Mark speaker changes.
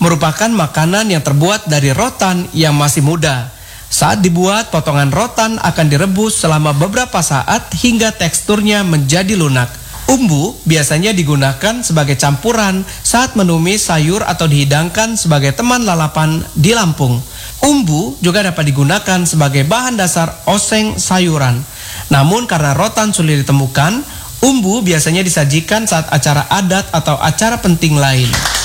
Speaker 1: merupakan makanan yang terbuat dari rotan yang masih muda. Saat dibuat, potongan rotan akan direbus selama beberapa saat hingga teksturnya menjadi lunak. Umbu biasanya digunakan sebagai campuran saat menumis sayur atau dihidangkan sebagai teman lalapan di Lampung. Umbu juga dapat digunakan sebagai bahan dasar oseng sayuran. Namun karena rotan sulit ditemukan, umbu biasanya disajikan saat acara adat atau acara penting lain.